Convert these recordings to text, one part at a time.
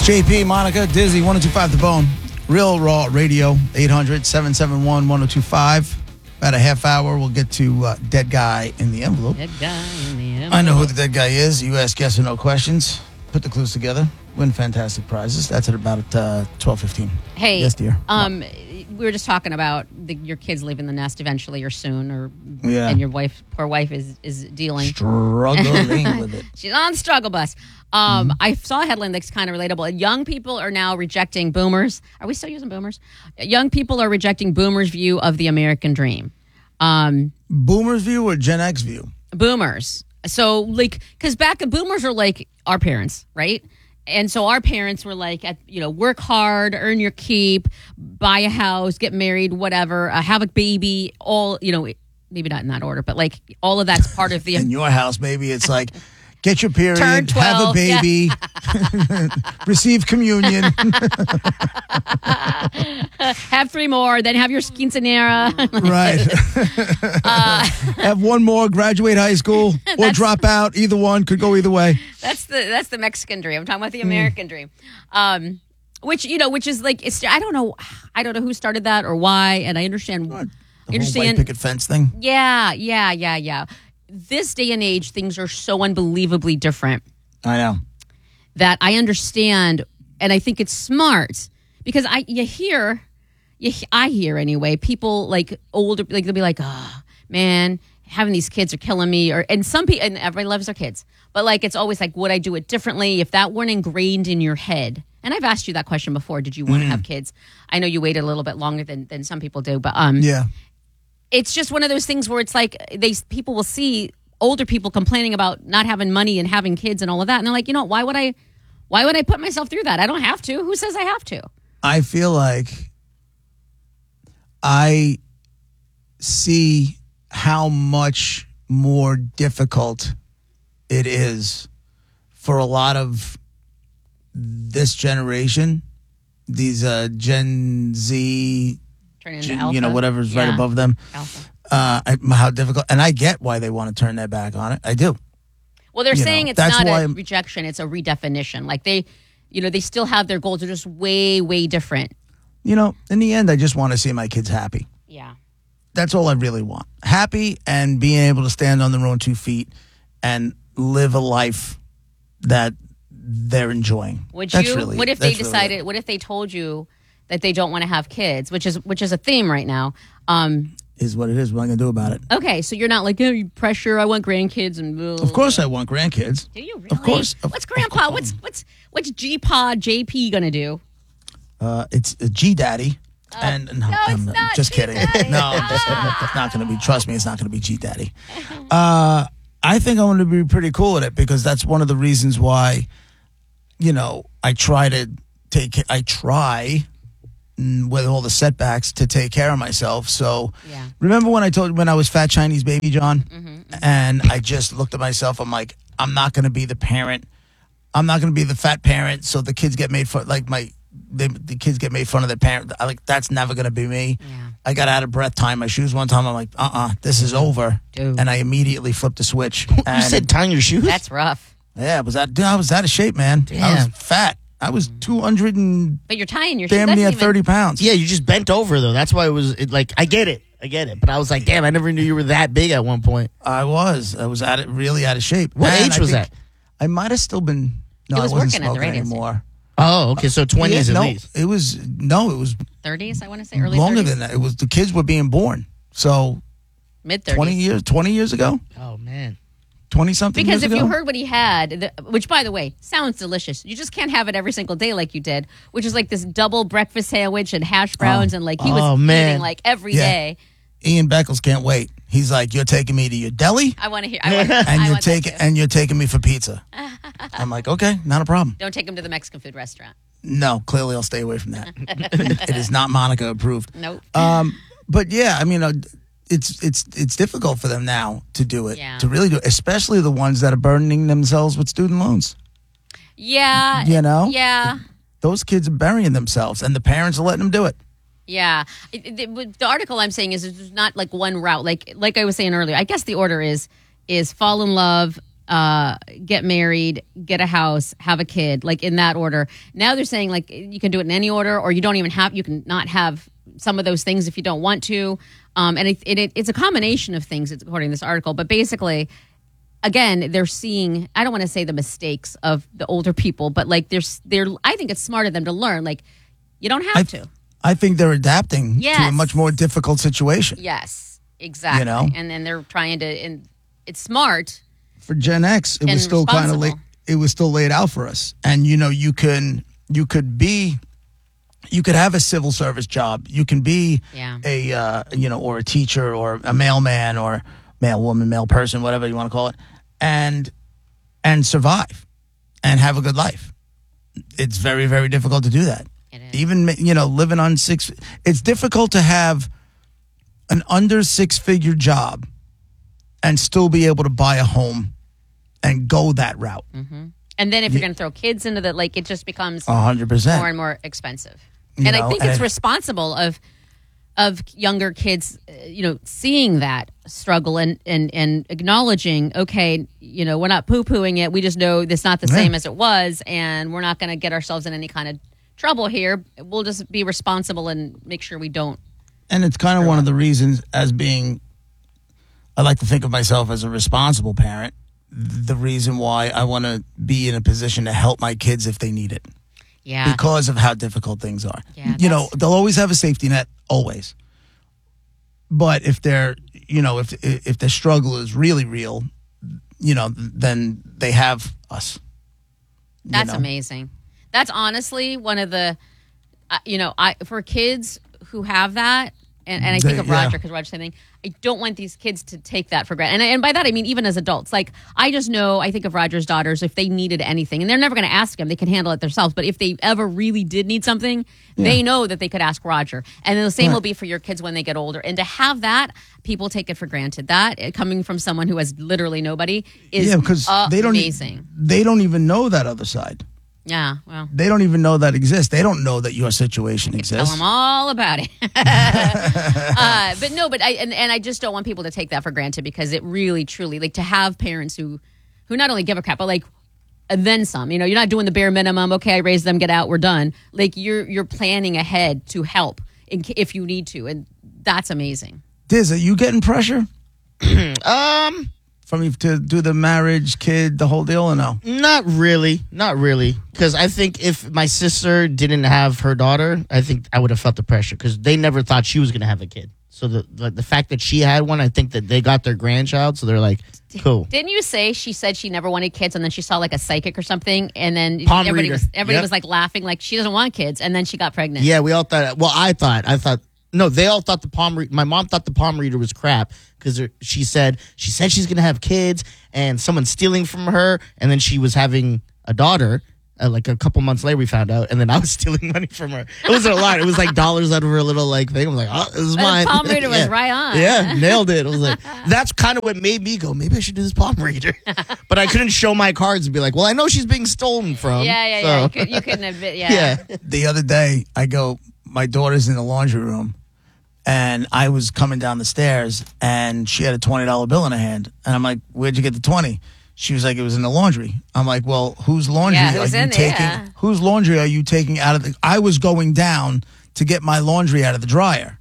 JP, Monica, Dizzy, 1025 The Bone. Real Raw Radio, 800-771-1025. About a half hour, we'll get to Dead Guy in the Envelope. Dead guy in the envelope. I know who the dead guy is. You ask yes or no questions. Put the clues together. Win fantastic prizes. That's at about 12:15. Hey, yes, dear. We were just talking about your kids leaving the nest eventually or soon, Yeah. and your poor wife is dealing. Struggling with it. She's on the struggle bus. I saw a headline that's kind of relatable. Young people are now rejecting boomers. Are we still using boomers? Young people are rejecting boomers' view of the American dream. Boomer's view or Gen X view? Boomers. So, because boomers are like our parents, right? And so our parents were like, work hard, earn your keep, buy a house, get married, whatever, have a baby, all, maybe not in that order, but like all of that's part of the... In your house, maybe it's like, get your period, Turn 12, have a baby, receive communion. Have 3 more, then have your quinceanera. Right. Have one more, graduate high school, or drop out. Either one, could go either way. That's the Mexican dream. I'm talking about the American dream. Which is like, I don't know who started that or why, and I understand. The whole white picket fence thing. Yeah. This day and age, things are so unbelievably different. I know. That I understand, and I think it's smart because I hear anyway, people like older, like they'll be like, oh man, having these kids are killing me, and some people, and everybody loves their kids, but like it's always like, would I do it differently if that weren't ingrained in your head? And I've asked you that question before. Did you want to have kids? I know you waited a little bit longer than some people do, but yeah. It's just one of those things where it's like people will see older people complaining about not having money and having kids and all of that, and they're like, why would I put myself through that? I don't have to. Who says I have to? I feel like I see how much more difficult it is for a lot of this generation, these Gen Z, turn into alpha. whatever's right above them. Alpha. How difficult, and I get why they want to turn their back on it. I do. Well, they're saying it's not a rejection; it's a redefinition. Like they still have their goals. They're just way, way different. In the end, I just want to see my kids happy. Yeah, that's all I really want: happy and being able to stand on their own 2 feet and live a life that they're enjoying. What if they decided? What if they told you that they don't want to have kids, which is a theme right now? Is what it is. What am I going to do about it? Okay, so you're not like, pressure, I want grandkids and blah, blah. Of course I want grandkids. Do you really? Of course. What's Grandpa? What's G-Pod JP going to do? It's a G-Daddy. No, it's not. Just kidding. G-Daddy. No, it's not going to be. Trust me, it's not going to be G-Daddy. I think I'm going to be pretty cool with it because that's one of the reasons why, I try with all the setbacks to take care of myself. So remember when I told you when I was fat Chinese baby John, and I just looked at myself, I'm like, I'm not going to be the parent. I'm not going to be the fat parent. So the kids get made fun, the kids get made fun of their parent. That's never going to be me. Yeah. I got out of breath, tying my shoes one time. I'm like, this is over. Dude. And I immediately flipped the switch. You said tying your shoes? That's rough. Yeah, I was out of shape, man. Damn. I was fat. I was 200 and But you're tying your shoes. damn near 30 pounds. Yeah, you just bent over, though. That's why I get it. But I was like, damn, I never knew you were that big at one point. I was really out of shape. What age was that? I might have still been. No, He was I wasn't working at the smoking radio anymore. Oh, okay, so 20s at least. It was 30s, I want to say, early longer 30s? than that. It was the kids were being born. So mid-30s. 20 years ago? Oh, man. 20-something Because years if ago? you heard what he had, which, by the way, sounds delicious. You just can't have it every single day like you did, which is like this double breakfast sandwich and hash browns, and like he was eating like every day. Ian Beckles can't wait. He's like, you're taking me to your deli? I want to hear. And you're taking me for pizza. I'm like, okay, not a problem. Don't take him to the Mexican food restaurant. No, clearly I'll stay away from that. It is not Monica approved. Nope. But yeah, I mean, it's difficult for them now to do it, to really do it, especially the ones that are burdening themselves with student loans. Yeah. Yeah. Those kids are burying themselves, and the parents are letting them do it. Yeah. The article I'm saying is it's not like one route. Like I was saying earlier, I guess the order is fall in love, get married, get a house, have a kid, like in that order. Now they're saying like you can do it in any order, or you don't even have, you can not have some of those things if you don't want to. And it's a combination of things, according to this article. But basically, again, they're seeing, I don't want to say the mistakes of the older people, but like they're I think it's smart of them to learn, like you don't have to. I think they're adapting Yes. to a much more difficult situation. Yes, exactly. You know? And then they're trying to, and it's smart. For Gen X, it And was still kind of responsible. it was still laid out for us. And you could have a civil service job. You can be or a teacher or a mailman or male woman, male person, whatever you want to call it, and survive and have a good life. It's very, very difficult to do that. It is. Even, living on it's difficult to have an under 6-figure job and still be able to buy a home and go that route. Mm-hmm. And then if you're going to throw kids into the, like, it just becomes 100%. more and more expensive. And I think it's responsible of younger kids, seeing that struggle and acknowledging, okay, we're not poo-pooing it. We just know it's not the same as it was, and we're not going to get ourselves in any kind of trouble here. We'll just be responsible and make sure we don't. And it's kind of one of the reasons I like to think of myself as a responsible parent. The reason why I want to be in a position to help my kids if they need it. Yeah. Because of how difficult things are. Yeah, they'll always have a safety net, always. But if they're, if their struggle is really real, then they have us. That's amazing. That's honestly one of the, for kids who have that, and I think of Roger, because Roger's saying, I don't want these kids to take that for granted. And by that, I mean, even as adults, like, I just know, I think of Roger's daughters, if they needed anything, and they're never going to ask him, they can handle it themselves. But if they ever really did need something, they know that they could ask Roger. And then the same will be for your kids when they get older. And to have that, people take it for granted. That, coming from someone who has literally nobody, is amazing. They don't even know that other side. Yeah, well. They don't even know that exists. They don't know that your situation exists. Tell them all about it. But I just don't want people to take that for granted, because it really, truly, like, to have parents who not only give a crap, but like, and then some. You're not doing the bare minimum. Okay, I raised them, get out, we're done. Like, you're planning ahead to help if you need to, and that's amazing. Diz, are you getting pressure? From you to do the marriage, kid, the whole deal, or no? Not really. Because I think if my sister didn't have her daughter, I think I would have felt the pressure, because they never thought she was going to have a kid. So the fact that she had one, I think that they got their grandchild, so they're like, cool. Didn't you say she said she never wanted kids, and then she saw like a psychic or something, and then everybody was like laughing, like she doesn't want kids, and then she got pregnant? Yeah, we all thought. Well, I thought. No, they all thought my mom thought the palm reader was crap, because she said she's going to have kids and someone's stealing from her, and then she was having a daughter. Like a couple months later, we found out, and then I was stealing money from her. It wasn't a lot. It was like dollars out of her little like thing. I was like, oh, this is mine. The palm reader was right on. Yeah, nailed it. I was like, that's kind of what made me go, maybe I should do this palm reader. But I couldn't show my cards and be like, well, I know she's being stolen from. Yeah. You couldn't admit. Yeah. The other day, my daughter's in the laundry room, and I was coming down the stairs, and she had a $20 bill in her hand, and I'm like, where'd you get the 20? She was like, it was in the laundry. I'm like, well, whose laundry are you taking? Whose laundry are you taking out of the? I was going down to get my laundry out of the dryer,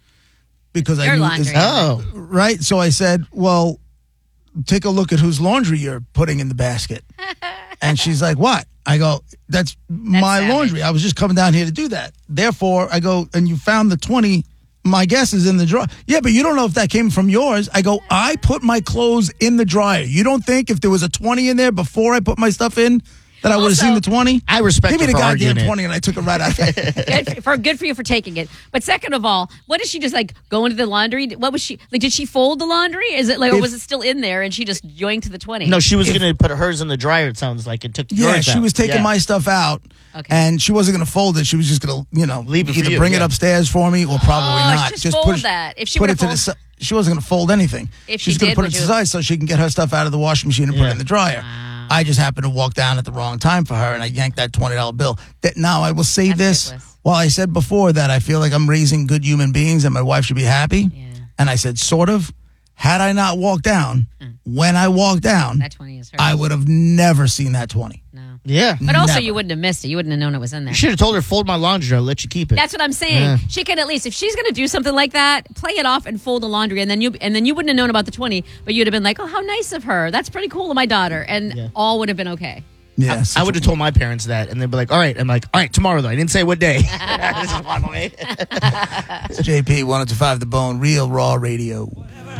because Your I knew laundry. right. So I said, well, take a look at whose laundry you're putting in the basket. And she's like, what? I go, that's my savage. laundry. I was just coming down here to do that. Therefore, I go, and you found the 20. My guess is in the dryer. Yeah, but you don't know if that came from yours. I go, I put my clothes in the dryer. You don't think if there was a 20 in there before I put my stuff in that I would have seen the 20? I respect Give me her the for goddamn arguing 20 and I took it right out there. Good for you for taking it. But second of all, what did she just like go into the laundry? What was she like? Did she fold the laundry? Is it like, or was it still in there and she just yoinked the 20? No, she was going to put hers in the dryer. It sounds like it took. Yeah, yours she out. was taking my stuff out, and she wasn't going to fold it. She was just going to, leave it for either you, bring it upstairs for me or probably not. Just fold that. If she put would've it to the side. She wasn't going to fold anything. If She's she going to did, put it would to you- the side so she can get her stuff out of the washing machine and put it in the dryer. I just happened to walk down at the wrong time for her, and I yanked that $20 bill. Now, I will say That's this. ridiculous. While I said before that I feel like I'm raising good human beings and my wife should be happy, and I said sort of, Had I not walked down, when I walked down, That 20 is hers. I would have never seen that 20. No. Yeah. But also, Never. you wouldn't have missed it. You wouldn't have known it was in there. You should have told her, fold my laundry. I'll let you keep it. That's what I'm saying. Yeah. She can at least, if she's going to do something like that, play it off and fold the laundry, and then you wouldn't have known about the 20, but you'd have been like, oh, how nice of her. That's pretty cool of my daughter, and all would have been okay. Yes. I would have told my parents that, and they'd be like, all right. I'm like, all right, tomorrow, though. I didn't say what day. Just walk away. It's JP, 102.5 The Bone, Real Raw Radio.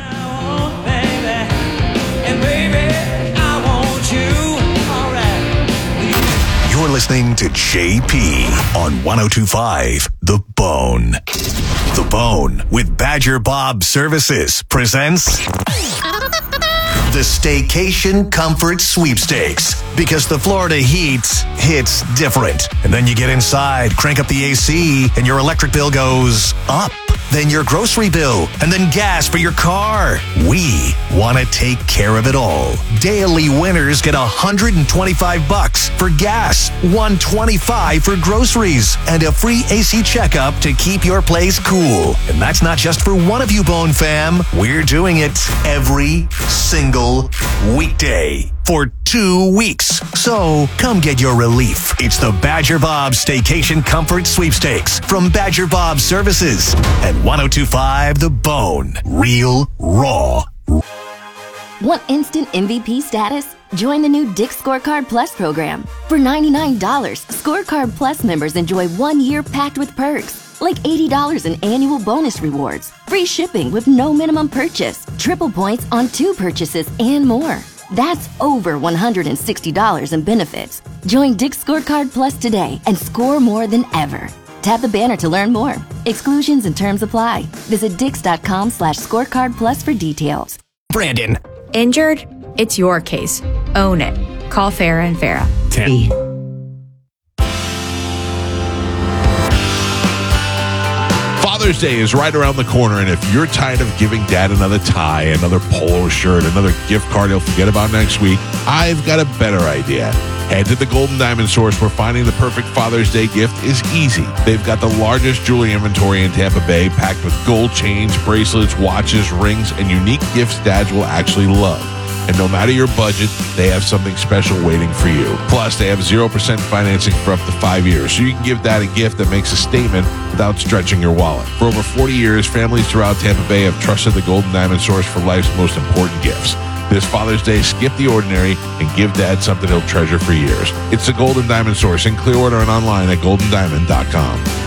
You're listening to JP on 102.5 The Bone. The Bone with Badger Bob Services presents the Staycation Comfort Sweepstakes. Because the Florida heat hits different. And then you get inside, crank up the AC, and your electric bill goes up. Then your grocery bill, and then gas for your car. We want to take care of it all. Daily winners get $125 for gas, $125 for groceries, and a free AC checkup to keep your place cool. And that's not just for one of you, Bone fam. We're doing it every single weekday for 2 weeks. So come get your relief. It's the Badger Bob Staycation Comfort Sweepstakes from Badger Bob Services at 102.5 The Bone. Real Raw. Want instant MVP status? Join the new Dick's Scorecard Plus program. For $99, Scorecard Plus members enjoy 1 year packed with perks, like $80 in annual bonus rewards, free shipping with no minimum purchase, triple points on 2 purchases, and more. That's over $160 in benefits. Join Dick's Scorecard Plus today and score more than ever. Tap the banner to learn more. Exclusions and terms apply. Visit dix.com/scorecard plus for details. Brandon. Injured? It's your case. Own it. Call Farah and Farah. Father's Day is right around the corner, and if you're tired of giving Dad another tie, another polo shirt, another gift card he'll forget about next week, I've got a better idea. Head to the Golden Diamond Source, where finding the perfect Father's Day gift is easy. They've got the largest jewelry inventory in Tampa Bay, packed with gold chains, bracelets, watches, rings, and unique gifts dads will actually love. And no matter your budget, they have something special waiting for you. Plus, they have 0% financing for up to 5 years, so you can give Dad a gift that makes a statement without stretching your wallet. For over 40 years, families throughout Tampa Bay have trusted the Golden Diamond Source for life's most important gifts. This Father's Day, skip the ordinary and give Dad something he'll treasure for years. It's the Golden Diamond Source in Clearwater and online at goldendiamond.com.